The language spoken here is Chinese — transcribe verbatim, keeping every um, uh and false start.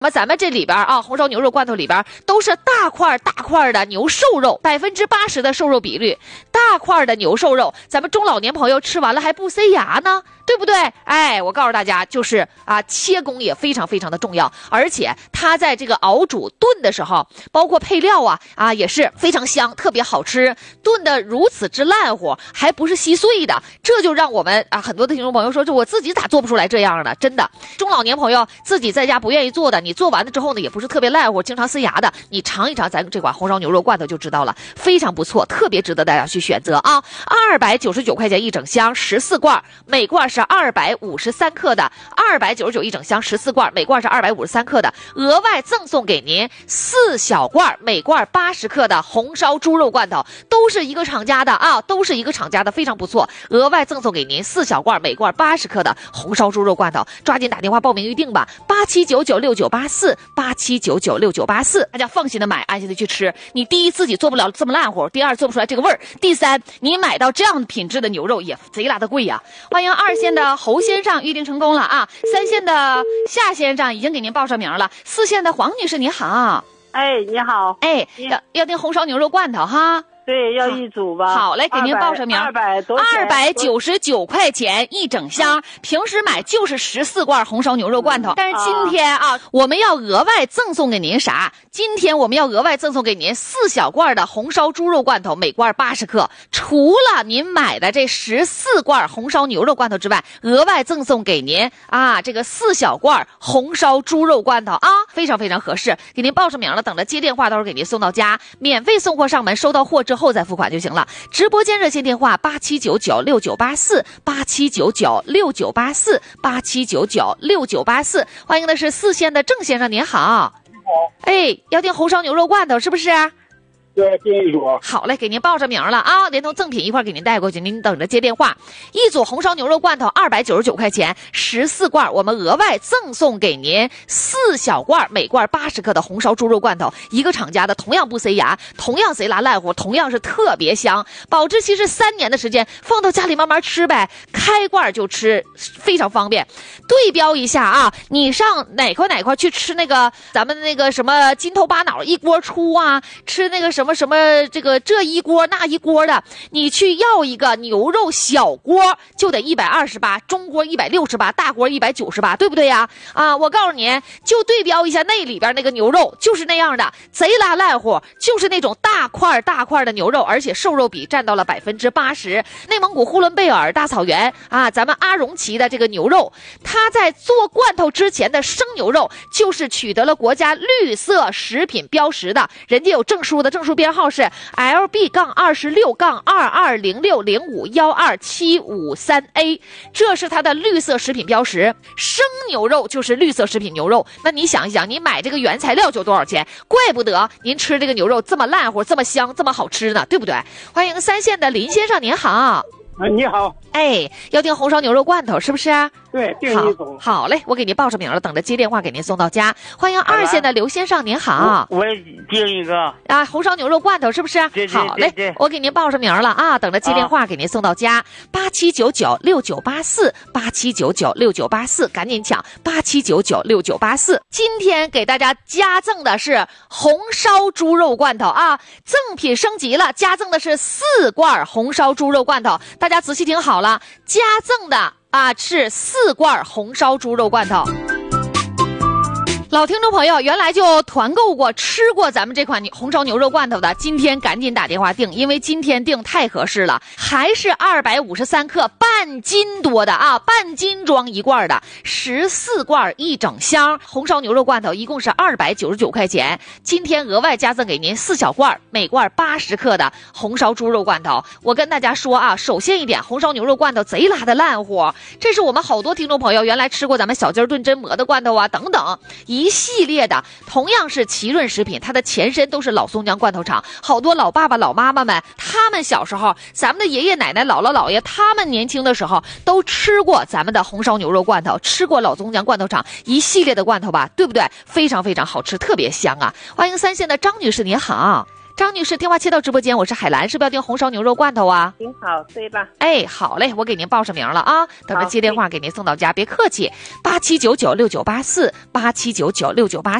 那么咱们这里边啊，红烧牛肉罐头里边都是大块大块的牛瘦肉，百分之八十的瘦肉比率，大块的牛瘦肉，咱们中老年朋友吃完了还不塞牙呢，对不对？哎，我告诉大家，就是啊，切工也非常非常的重要，而且它在这个熬煮炖的时候，包括配料啊啊也是非常香，特别好吃，炖的如此之烂乎，还不是稀碎的，这就让我们啊很多的听众朋友说，这我自己咋做不出来这样的？真的，中老年朋友自己在家不愿意做的，你做完了之后呢，也不是特别烂乎，经常塞牙的，你尝一尝咱这款红烧牛肉罐头就知道了，非常不错，特别值得大家去选择啊！二百九十九块钱一整箱，十四罐，每罐是二百五十三克的，二百九十九一整箱，十四罐，每罐是二百五十三克的，额外赠送给您四小罐，每罐八十克的红烧猪肉罐头，都是一个厂家的啊，都是一个厂家的，非常不错，额外赠送给您四小罐，每罐八十克的红烧猪肉罐头，抓紧打电话报名预定吧，八七九九六九八四，八七九九六九八四，大家放心的买，安心的去吃。你第一自己做不了这么烂乎，第二做不出来这个味儿，第三你买到这样品质的牛肉也贼拉的贵呀、啊！欢迎二线的侯先生预定成功了啊，三线的夏先生已经给您报上名了，四线的黄女士您好， 哎，你好， 哎，要要订红烧牛肉罐头哈。 对，要一组吧。 好嘞，给您报上名。 二百多， 二百九十九块钱一整箱，嗯、平时买就是十四罐红烧牛肉罐头。嗯、但是今天啊，啊我们要额外赠送给您啥？今天我们要额外赠送给您四小罐的红烧猪肉罐头，每罐八十克。除了您买的这十四罐红烧牛肉罐头之外，额外赠送给您啊这个四小罐红烧猪肉罐头啊，非常非常合适。给您报上名了，等着接电话，到时候给您送到家，免费送货上门，收到货之后再付款就行了。直播间热线电话八七九九六九八四，八七九九六九八四，八七九九六九八四。欢迎的是四线的郑先生，您好。 你好。 哎，要订红烧牛肉罐头是不是？ 对，订一组。 好嘞，给您报上名了啊，连同赠品一块给您带过去，您等着接电话。一组红烧牛肉罐头二百九十九块钱，十四罐，我们额外赠送给您四小罐，每罐八十克的红烧猪肉罐头，一个厂家的，同样不塞牙，同样贼拉烂乎，同样是特别香，保质期是三年的时间，放到家里慢慢吃呗，开罐就吃，非常方便。对标一下啊，你上哪块哪块去吃那个咱们那个什么筋头巴脑一锅出啊，吃那个什么什么什么这个这一锅那一锅的，你去要一个牛肉小锅就得一百二十八，中锅一百六十八，大锅一百九十八，对不对呀？啊，我告诉你，就对标一下那里边那个牛肉，就是那样的，贼拉烂乎，就是那种大块大块的牛肉，而且瘦肉比占到了百分之八十。内蒙古呼伦贝尔大草原啊，咱们阿荣旗的这个牛肉，它在做罐头之前的生牛肉就是取得了国家绿色食品标识的，人家有证书的，证书编号是 L B 杠二十六杠二二零六零五幺二七五三 A， 这是它的绿色食品标识。生牛肉就是绿色食品牛肉，那你想一想，你买这个原材料就多少钱？怪不得您吃这个牛肉这么烂乎，这么香，这么好吃呢，对不对？欢迎三线的林先生，您好。 啊，你好。 哎，要订红烧牛肉罐头是不是啊？ 对，订一组。 好嘞，我给您报上名了，等着接电话给您送到家。欢迎二线的刘先生，您好。 我也订一个啊，红烧牛肉罐头是不是？ 对对好嘞， 对对我给您报上名了啊，等着接电话给您送到家。八七九九六九八四，八七九九六九八四，赶紧抢八七九九六九八四。今天给大家加赠的是红烧猪肉罐头啊，赠品升级了，加赠的是四罐红烧猪肉罐头。大家仔细听好了，加赠的啊是四罐红烧猪肉罐头。老听众朋友，原来就团购过吃过咱们这款红烧牛肉罐头的，今天赶紧打电话订，因为今天订太合适了，还是二百五十三克半斤多的啊，半斤装一罐的，十四罐一整箱红烧牛肉罐头，一共是二百九十九块钱。今天额外加赠给您四小罐，每罐八十克的红烧猪肉罐头。我跟大家说啊，首先一点，红烧牛肉罐头贼拉的烂乎，这是我们好多听众朋友原来吃过咱们小鸡炖真蘑的罐头啊等等一系列的，同样是奇润食品，它的前身都是老松江罐头厂，好多老爸爸老妈妈们，他们小时候，咱们的爷爷奶奶姥姥姥爷，他们年轻的时候都吃过咱们的红烧牛肉罐头，吃过老松江罐头厂一系列的罐头吧，对不对？非常非常好吃，特别香啊！欢迎三线的张女士，您好。 张女士，电话切到直播间，我是海兰，是不是要订红烧牛肉罐头啊？ 您好，对吧？ 哎，好嘞，我给您报上名了啊，等着接电话给您送到家，别客气。八七九九六九八四，八七九九六九八。